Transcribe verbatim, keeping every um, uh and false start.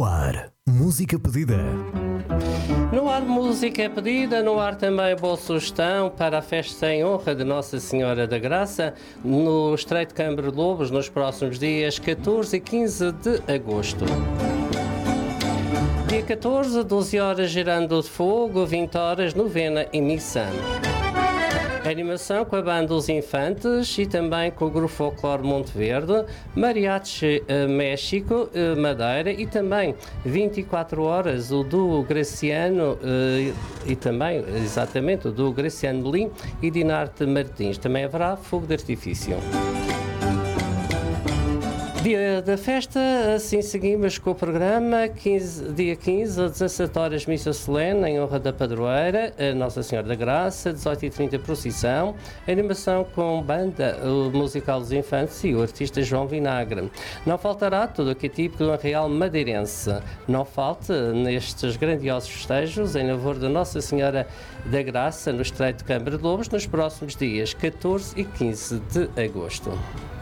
ar, música pedida. No ar música pedida, no ar também boa sugestão para a festa em honra de Nossa Senhora da Graça no Estreito de Câmara de Lobos nos próximos dias catorze e quinze de agosto. Dia catorze, doze horas Girando de Fogo, vinte horas novena em missa. Animação com a banda Os Infantes e também com o Grupo Folclore Monte Verde, Mariachi uh, México, uh, Madeira e também vinte e quatro horas o duo Graciano uh, e também, exatamente, o duo Graciano Lim e Dinarte Martins. Também haverá fogo de artifício. Dia da festa, assim seguimos com o programa, quinze, dia quinze, às dezassete horas, missa solene em honra da padroeira, a Nossa Senhora da Graça, dezoito e trinta procissão, animação com banda, o musical dos Infantes e o artista João Vinagre. Não faltará tudo o que é típico de um real madeirense. Não falte nestes grandiosos festejos em louvor da Nossa Senhora da Graça no Estreito de Câmara de Lobos nos próximos dias catorze e quinze de agosto.